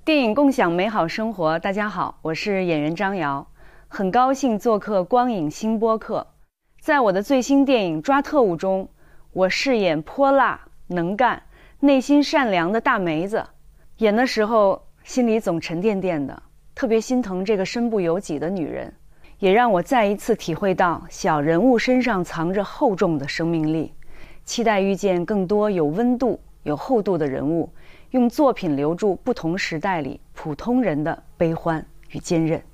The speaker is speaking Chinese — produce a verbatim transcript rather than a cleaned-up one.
电影共享美好生活，大家好，我是演员张瑶，很高兴做客光影新播客。在我的最新电影《抓特务》中，我饰演泼辣、能干、内心善良的大梅子，演的时候心里总沉甸甸的，特别心疼这个身不由己的女人，也让我再一次体会到小人物身上藏着厚重的生命力。期待遇见更多有温度、有厚度的人物，用作品留住不同时代里普通人的悲欢与坚韧。